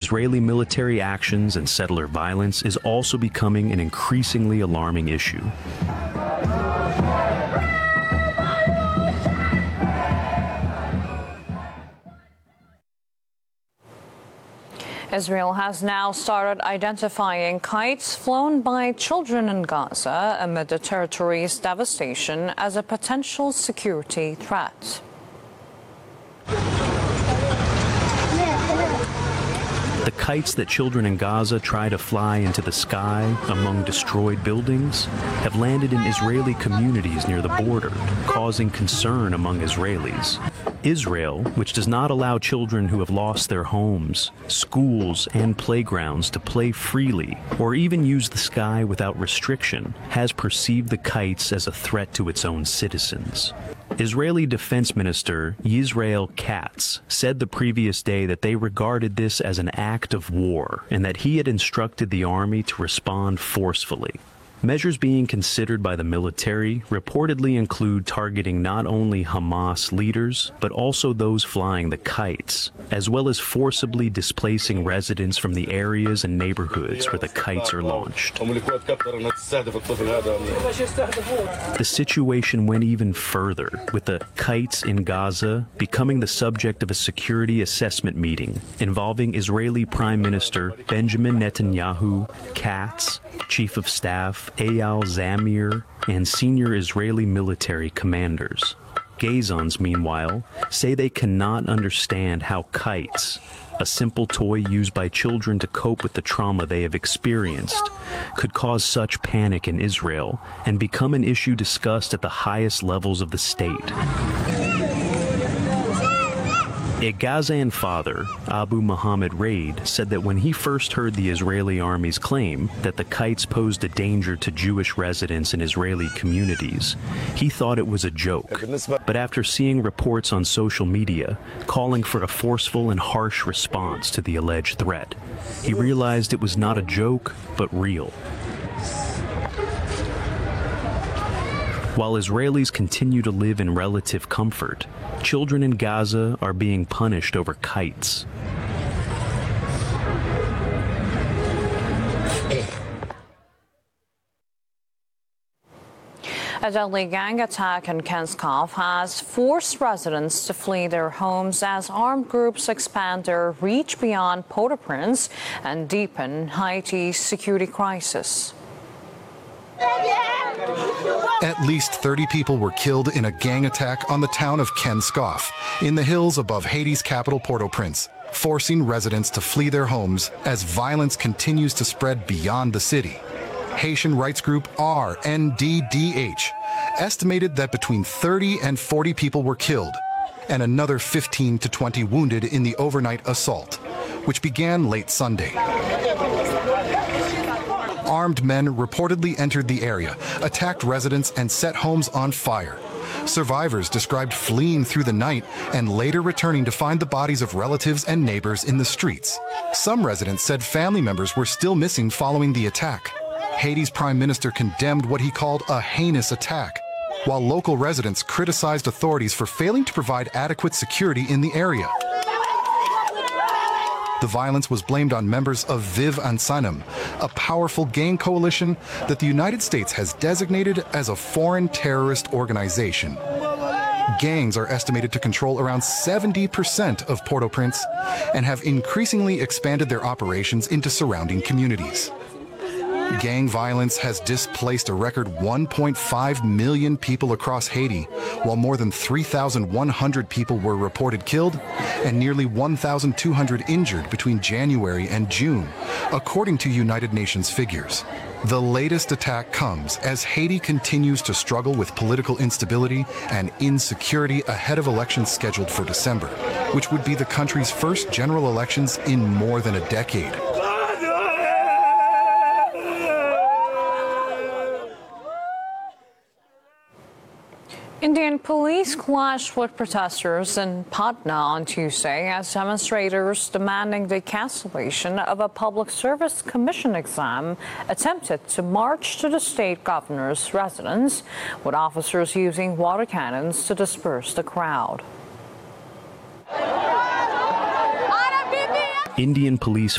Israeli military actions and settler violence is also becoming an increasingly alarming issue. Israel has now started identifying kites flown by children in Gaza amid the territory's devastation as a potential security threat. The kites that children in Gaza try to fly into the sky among destroyed buildings have landed in Israeli communities near the border, causing concern among Israelis. Israel, which does not allow children who have lost their homes, schools, and playgrounds to play freely or even use the sky without restriction, has perceived the kites as a threat to its own citizens. Israeli Defense Minister Yisrael Katz said the previous day that they regarded this as an act of war and that he had instructed the army to respond forcefully. Measures being considered by the military reportedly include targeting not only Hamas leaders, but also those flying the kites, as well as forcibly displacing residents from the areas and neighborhoods where the kites are launched. The situation went even further, with the kites in Gaza becoming the subject of a security assessment meeting involving Israeli Prime Minister Benjamin Netanyahu, Katz, Chief of Staff Eyal Zamir, and senior Israeli military commanders. Gazans, meanwhile, say they cannot understand how kites, a simple toy used by children to cope with the trauma they have experienced, could cause such panic in Israel and become an issue discussed at the highest levels of the state. A Gazan father, Abu Muhammad Raid, said that when he first heard the Israeli army's claim that the kites posed a danger to Jewish residents in Israeli communities, he thought it was a joke. But after seeing reports on social media calling for a forceful and harsh response to the alleged threat, he realized it was not a joke, but real. While Israelis continue to live in relative comfort, children in Gaza are being punished over kites. A deadly gang attack in Kenskov has forced residents to flee their homes as armed groups expand their reach beyond Port-au-Prince and deepen Haiti's security crisis. At least 30 people were killed in a gang attack on the town of Kenskov in the hills above Haiti's capital Port-au-Prince, forcing residents to flee their homes as violence continues to spread beyond the city. Haitian rights group RNDDH estimated that between 30 and 40 people were killed and another 15 to 20 wounded in the overnight assault, which began late Sunday. Armed men reportedly entered the area, attacked residents, and set homes on fire. Survivors described fleeing through the night and later returning to find the bodies of relatives and neighbors in the streets. Some residents said family members were still missing following the attack. Haiti's prime minister condemned what he called a heinous attack, while local residents criticized authorities for failing to provide adequate security in the area. The violence was blamed on members of Viv Ansanim, a powerful gang coalition that the United States has designated as a foreign terrorist organization. Gangs are estimated to control around 70% of Port-au-Prince and have increasingly expanded their operations into surrounding communities. Gang violence has displaced a record 1.5 million people across Haiti, while more than 3,100 people were reported killed and nearly 1,200 injured between January and June, according to United Nations figures. The latest attack comes as Haiti continues to struggle with political instability and insecurity ahead of elections scheduled for December, which would be the country's first general elections in more than a decade. Indian police clashed with protesters in Patna on Tuesday as demonstrators demanding the cancellation of a public service commission exam attempted to march to the state governor's residence, with officers using water cannons to disperse the crowd. Indian police